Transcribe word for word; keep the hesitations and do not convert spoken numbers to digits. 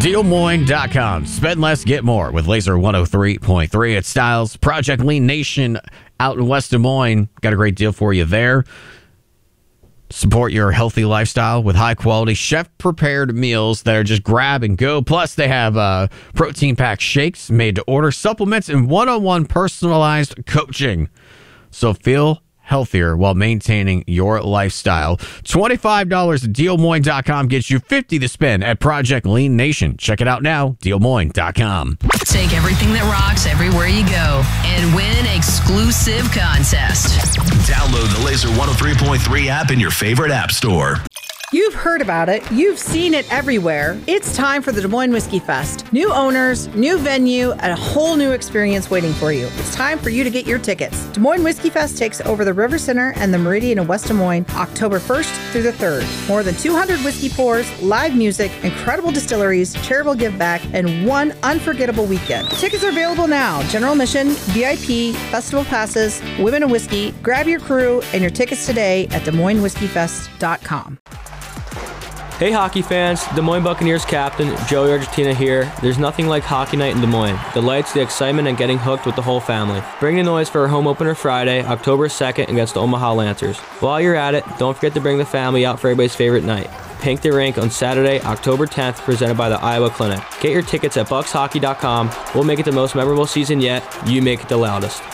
Des Moines dot com. Spend less, get more with Laser one oh three point three at Styles. Project Lean Nation out in West Des Moines. Got a great deal for you there. Support your healthy lifestyle with high-quality, chef-prepared meals that are just grab and go. Plus, they have uh, protein-packed shakes made to order, supplements, and one-on-one personalized coaching. So feel healthier while maintaining your lifestyle. twenty-five dollars at Des Moines dot com gets you fifty dollars to spend at Project Lean Nation. Check it out now, Des Moines dot com. Take everything that rocks everywhere you go and win exclusive contest. Download the Laser one oh three point three app in your favorite app store. You've heard about it. You've seen it everywhere. It's time for the Des Moines Whiskey Fest. New owners, new venue, and a whole new experience waiting for you. It's time for you to get your tickets. Des Moines Whiskey Fest takes over the River Center and the Meridian in West Des Moines October first through the third. More than two hundred whiskey pours, live music, incredible distilleries, charitable give back, and one unforgettable weekend. Tickets are available now. General admission, V I P, festival passes, women in whiskey. Grab your crew and your tickets today at Des Moines Whiskey Fest dot com. Hey hockey fans, Des Moines Buccaneers captain Joey Argentina here. There's nothing like hockey night in Des Moines. The lights, the excitement, and getting hooked with the whole family. Bring the noise for our home opener Friday, October second against the Omaha Lancers. While you're at it, don't forget to bring the family out for everybody's favorite night. Pink the Rink on Saturday, October tenth, presented by the Iowa Clinic. Get your tickets at bucks hockey dot com. We'll make it the most memorable season yet. You make it the loudest.